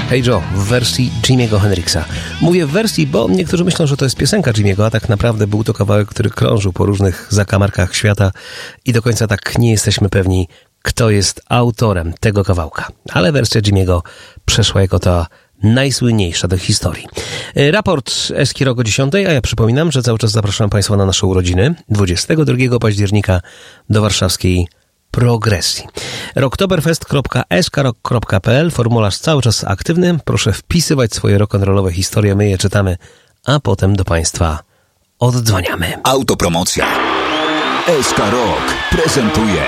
Hey Joe w wersji Jimiego Hendrixa. Mówię w wersji, bo niektórzy myślą, że to jest piosenka Jimiego, a tak naprawdę był to kawałek, który krążył po różnych zakamarkach świata i do końca tak nie jesteśmy pewni, kto jest autorem tego kawałka. Ale wersja Jimiego przeszła jako ta najsłynniejsza do historii. Raport Eski Rock o 10, a ja przypominam, że cały czas zapraszam Państwa na nasze urodziny 22 października do warszawskiej Progresji. Rocktoberfest.eskarok.pl. Formularz cały czas aktywny. Proszę wpisywać swoje rock'n'rollowe historie, my je czytamy, a potem do Państwa oddzwaniamy. Autopromocja. SK Rock prezentuje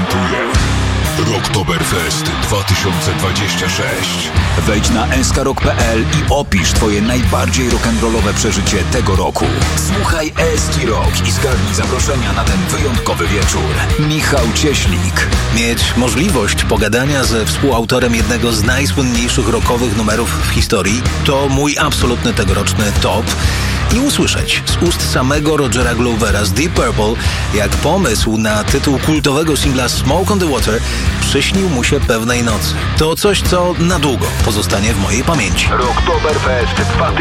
Rocktoberfest 2026. Wejdź na skrok.pl i opisz Twoje najbardziej rock'n'rollowe przeżycie tego roku. Słuchaj Eski Rock i zgarnij zaproszenia na ten wyjątkowy wieczór. Michał Cieślik. Mieć możliwość pogadania ze współautorem jednego z najsłynniejszych rockowych numerów w historii to mój absolutny tegoroczny top. I usłyszeć z ust samego Rogera Glovera z Deep Purple, jak pomysł na tytuł kultowego singla Smoke on the Water przyśnił mu się pewnej nocy. To coś, co na długo pozostanie w mojej pamięci. Rocktoberfest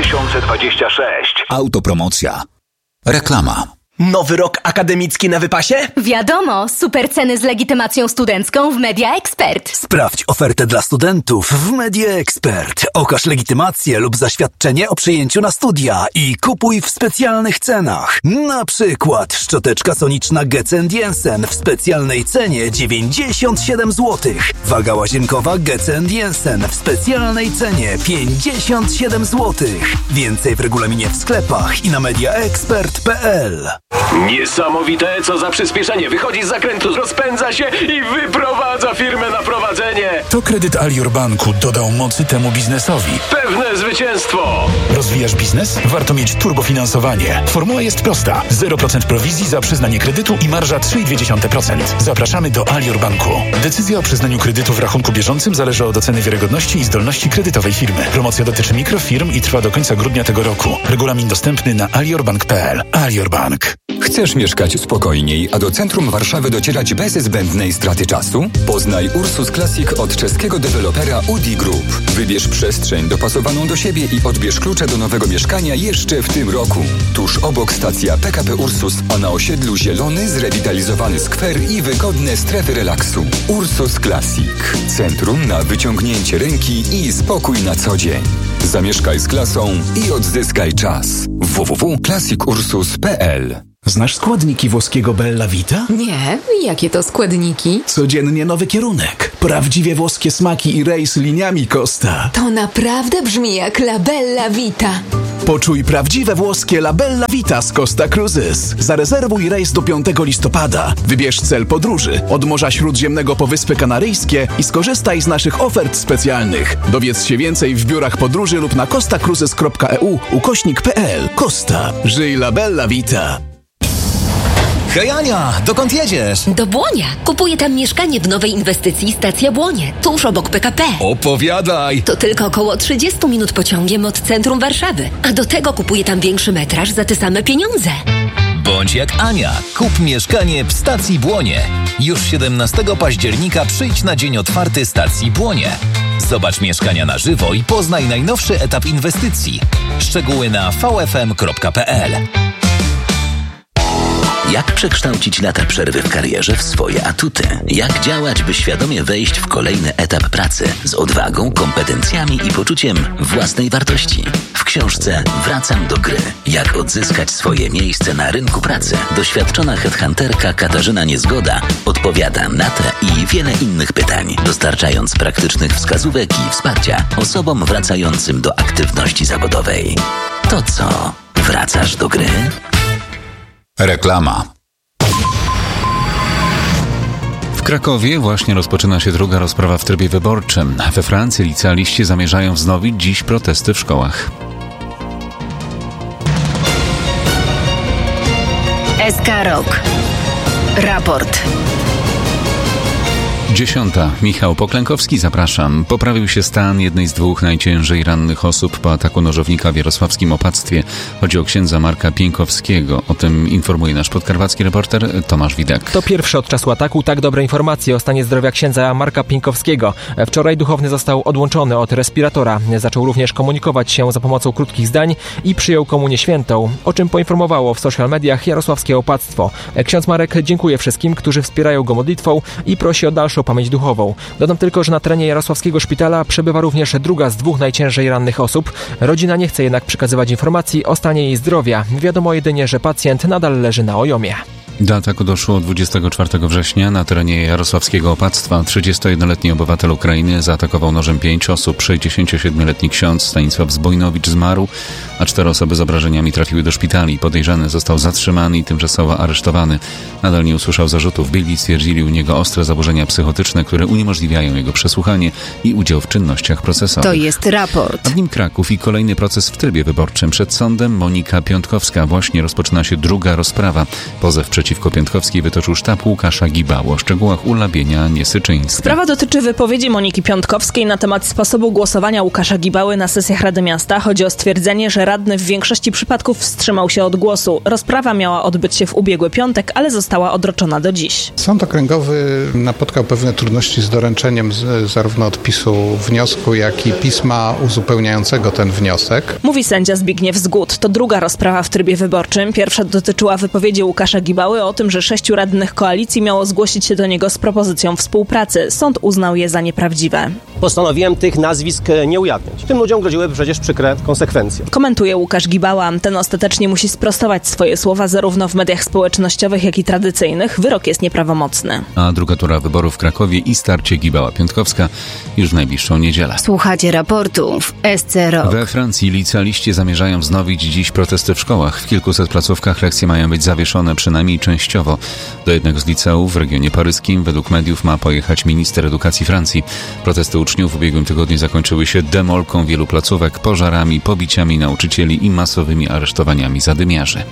2026. Autopromocja. Reklama. Nowy rok akademicki na wypasie? Wiadomo, super ceny z legitymacją studencką w Media Expert. Sprawdź ofertę dla studentów w Media Expert. Okaż legitymację lub zaświadczenie o przyjęciu na studia i kupuj w specjalnych cenach. Na przykład szczoteczka soniczna Getz & Jensen w specjalnej cenie 97 zł. Waga łazienkowa Getz & Jensen w specjalnej cenie 57 zł. Więcej w regulaminie w sklepach i na mediaexpert.pl. Niesamowite, co za przyspieszenie. Wychodzi z zakrętu, rozpędza się i wyprowadza firmę na prowadzenie. To kredyt Alior Banku dodał mocy temu biznesowi. Pewne zwycięstwo. Rozwijasz biznes? Warto mieć turbofinansowanie. Formuła jest prosta. 0% prowizji za przyznanie kredytu i marża 3,2%. Zapraszamy do Alior Banku. Decyzja o przyznaniu kredytu w rachunku bieżącym zależy od oceny wiarygodności i zdolności kredytowej firmy. Promocja dotyczy mikrofirm i trwa do końca grudnia tego roku. Regulamin dostępny na aliorbank.pl. Alior Bank. Chcesz mieszkać spokojniej, a do centrum Warszawy docierać bez zbędnej straty czasu? Poznaj Ursus Classic od czeskiego dewelopera UDI Group. Wybierz przestrzeń dopasowaną do siebie i odbierz klucze do nowego mieszkania jeszcze w tym roku. Tuż obok stacja PKP Ursus, a na osiedlu zielony, zrewitalizowany skwer i wygodne strefy relaksu. Ursus Classic. Centrum na wyciągnięcie ręki i spokój na co dzień. Zamieszkaj z klasą i odzyskaj czas. www.classicursus.pl. Znasz składniki włoskiego Bella Vita? Nie, jakie to składniki? Codziennie nowy kierunek. Prawdziwie włoskie smaki i rejs liniami Costa. To naprawdę brzmi jak La Bella Vita. Poczuj prawdziwe włoskie La Bella Vita z Costa Cruises. Zarezerwuj rejs do 5 listopada. Wybierz cel podróży od Morza Śródziemnego po Wyspy Kanaryjskie i skorzystaj z naszych ofert specjalnych. Dowiedz się więcej w biurach podróży lub na costacruises.eu/pl. Costa. Żyj La Bella Vita. Hej Ania, dokąd jedziesz? Do Błonia. Kupuję tam mieszkanie w nowej inwestycji Stacja Błonie, tuż obok PKP. Opowiadaj! To tylko około 30 minut pociągiem od centrum Warszawy. A do tego kupuję tam większy metraż za te same pieniądze. Bądź jak Ania. Kup mieszkanie w Stacji Błonie. Już 17 października przyjdź na dzień otwarty Stacji Błonie. Zobacz mieszkania na żywo i poznaj najnowszy etap inwestycji. Szczegóły na vfm.pl. Jak przekształcić lata przerwy w karierze w swoje atuty? Jak działać, by świadomie wejść w kolejny etap pracy z odwagą, kompetencjami i poczuciem własnej wartości? W książce Wracam do gry. Jak odzyskać swoje miejsce na rynku pracy? Doświadczona headhunterka Katarzyna Niezgoda odpowiada na te i wiele innych pytań, dostarczając praktycznych wskazówek i wsparcia osobom wracającym do aktywności zawodowej. To co? Wracasz do gry? Reklama. W Krakowie właśnie rozpoczyna się druga rozprawa w trybie wyborczym. We Francji licealiści zamierzają wznowić dziś protesty w szkołach. SK Rock. Raport. 10. Michał Poklękowski, zapraszam. Poprawił się stan jednej z 2 najciężej rannych osób po ataku nożownika w jarosławskim Opactwie. Chodzi o księdza Marka Pieńkowskiego. O tym informuje nasz podkarpacki reporter Tomasz Widek. To pierwszy od czasu ataku tak dobre informacje o stanie zdrowia księdza Marka Pieńkowskiego. Wczoraj duchowny został odłączony od respiratora. Zaczął również komunikować się za pomocą krótkich zdań i przyjął komunię świętą, o czym poinformowało w social mediach jarosławskie Opactwo. Ksiądz Marek dziękuję wszystkim, którzy wspierają go modlitwą i prosi o dalszą pamięć duchową. Dodam tylko, że na terenie jarosławskiego szpitala przebywa również druga z 2 najciężej rannych osób. Rodzina nie chce jednak przekazywać informacji o stanie jej zdrowia. Wiadomo jedynie, że pacjent nadal leży na ojomie. Do ataku doszło 24 września na terenie jarosławskiego Opactwa. 31-letni obywatel Ukrainy zaatakował nożem 5 osób. 67-letni ksiądz Stanisław Zbojnowicz zmarł, a 4 osoby z obrażeniami trafiły do szpitali. Podejrzany został zatrzymany i tymczasowo aresztowany. Nadal nie usłyszał zarzutów. Biegli stwierdzili u niego ostre zaburzenia psychotyczne, które uniemożliwiają jego przesłuchanie i udział w czynnościach procesowych. To jest raport. A w nim Kraków i kolejny proces w trybie wyborczym. Przed sądem Monika Piątkowska. Właśnie rozpoczyna się druga rozprawa. Pozew przeciwko Piątkowskiej wytoczył sztab Łukasza Gibało. O szczegółach Ulabienia Niesyczyńska. Sprawa dotyczy wypowiedzi Moniki Piątkowskiej na temat sposobu głosowania Łukasza Gibały na sesjach Rady Miasta. Chodzi o stwierdzenie, że radny w większości przypadków wstrzymał się od głosu. Rozprawa miała odbyć się w ubiegły piątek, ale została odroczona do dziś. Sąd okręgowy napotkał pewne trudności z doręczeniem zarówno odpisu wniosku, jak i pisma uzupełniającego ten wniosek. Mówi sędzia Zbigniew Zgód. To druga rozprawa w trybie wyborczym. Pierwsza dotyczyła wypowiedzi Łukasza Gibały o tym, że 6 radnych koalicji miało zgłosić się do niego z propozycją współpracy. Sąd uznał je za nieprawdziwe. Postanowiłem tych nazwisk nie ujawniać. Tym ludziom groziły przecież przykre konsekwencje. Komentuje Łukasz Gibała. Ten ostatecznie musi sprostować swoje słowa zarówno w mediach społecznościowych, jak i tradycyjnych. Wyrok jest nieprawomocny. A druga tura wyborów w Krakowie i starcie Gibała-Piątkowska już w najbliższą niedzielę. Słuchacie raportu w SC Rock. We Francji licealiści zamierzają wznowić dziś protesty w szkołach. W kilkuset placówkach lekcje mają być zawieszone przynajmniej częściowo. Do jednego z liceów w regionie paryskim według mediów ma pojechać minister edukacji Francji. Protesty uczniów w ubiegłym tygodniu zakończyły się demolką wielu placówek, pożarami, pobiciami nauczycieli i masowymi aresztowaniami zadymiarzy.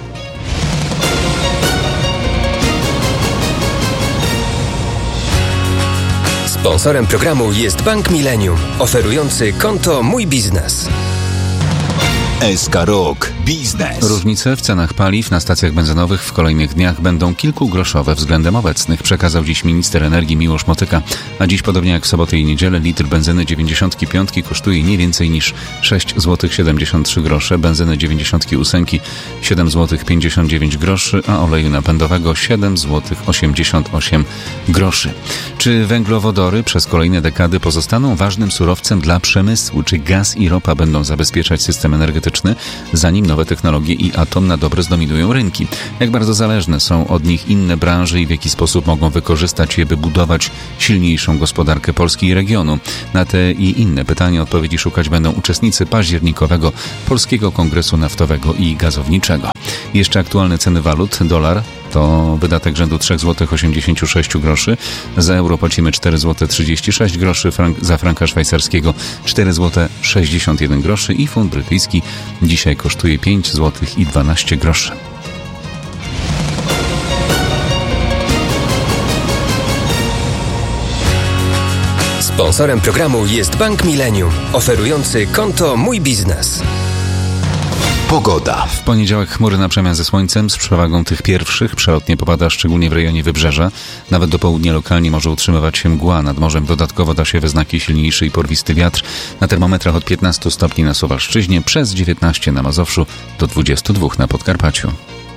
Sponsorem programu jest Bank Millennium, oferujący konto Mój Biznes. SK Rock Biznes. Różnice w cenach paliw na stacjach benzynowych w kolejnych dniach będą kilkugroszowe względem obecnych, przekazał dziś minister energii Miłosz Motyka. A dziś, podobnie jak w sobotę i niedzielę, litr benzyny 95 kosztuje nie więcej niż 6,73 zł, benzyny 98 7,59 zł, a oleju napędowego 7,88 zł. Czy węglowodory przez kolejne dekady pozostaną ważnym surowcem dla przemysłu? Czy gaz i ropa będą zabezpieczać system energetyczny, zanim nowe technologie i atom na dobre zdominują rynki? Jak bardzo zależne są od nich inne branże i w jaki sposób mogą wykorzystać je, by budować silniejszą gospodarkę Polski i regionu? Na te i inne pytania odpowiedzi szukać będą uczestnicy październikowego Polskiego Kongresu Naftowego i Gazowniczego. Jeszcze aktualne ceny walut. Dolar to wydatek rzędu 3,86 zł. Za euro płacimy 4,36 zł, za franka szwajcarskiego 4,61 zł i funt brytyjski dzisiaj kosztuje 5,12 zł. Sponsorem programu jest Bank Millennium, oferujący konto Mój Biznes. Pogoda. W poniedziałek chmury na przemian ze słońcem z przewagą tych pierwszych. Przelotnie popada szczególnie w rejonie Wybrzeża. Nawet do południa lokalnie może utrzymywać się mgła. Nad morzem dodatkowo da się we znaki silniejszy i porwisty wiatr. Na termometrach od 15 stopni na Suwalszczyźnie, przez 19 na Mazowszu, do 22 na Podkarpaciu.